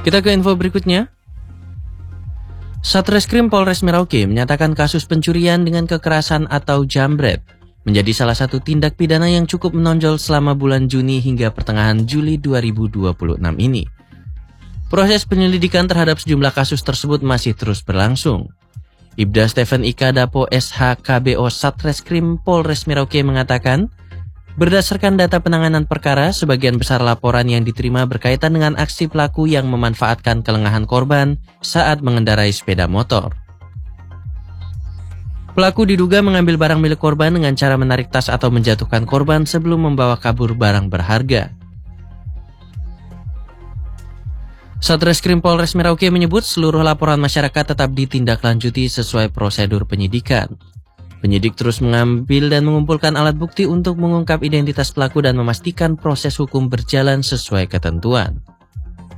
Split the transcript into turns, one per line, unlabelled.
Kita ke info berikutnya. Satreskrim Polres Merauke menyatakan kasus pencurian dengan kekerasan atau jambret menjadi salah satu tindak pidana yang cukup menonjol selama bulan Juni hingga pertengahan Juli 2026 ini. Proses penyelidikan terhadap sejumlah kasus tersebut masih terus berlangsung. Ibda Stephen Ika Dapo SHKBO Satreskrim Polres Merauke mengatakan, berdasarkan data penanganan perkara, sebagian besar laporan yang diterima berkaitan dengan aksi pelaku yang memanfaatkan kelengahan korban saat mengendarai sepeda motor. Pelaku diduga mengambil barang milik korban dengan cara menarik tas atau menjatuhkan korban sebelum membawa kabur barang berharga. Satreskrim Polres Merauke menyebut seluruh laporan masyarakat tetap ditindaklanjuti sesuai prosedur penyidikan. Penyidik terus mengambil dan mengumpulkan alat bukti untuk mengungkap identitas pelaku dan memastikan proses hukum berjalan sesuai ketentuan.